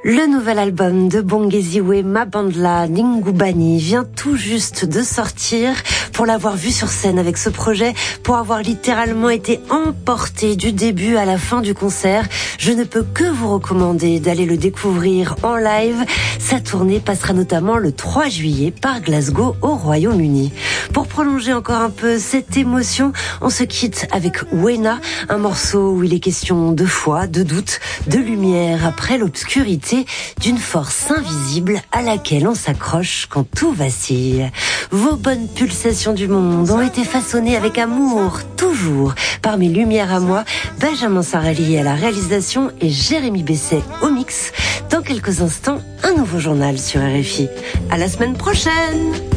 Le nouvel album de Bongeziwe Mabandla Ndingubani vient tout juste de sortir. Pour l'avoir vu sur scène avec ce projet, pour avoir littéralement été emporté du début à la fin du concert, je ne peux que vous recommander d'aller le découvrir en live. Sa tournée passera notamment le 3 juillet par Glasgow au Royaume-Uni. Pour prolonger encore un peu cette émotion, on se quitte avec Wena, un morceau où il est question de foi, de doute, de lumière après l'obscurité, d'une force invisible à laquelle on s'accroche quand tout vacille. Vos bonnes pulsations du monde ont été façonnées avec amour, toujours, par mes lumières à moi, Benjamin Sarali à la réalisation et Jérémy Besset au mix. Dans quelques instants, un nouveau journal sur RFI. À la semaine prochaine!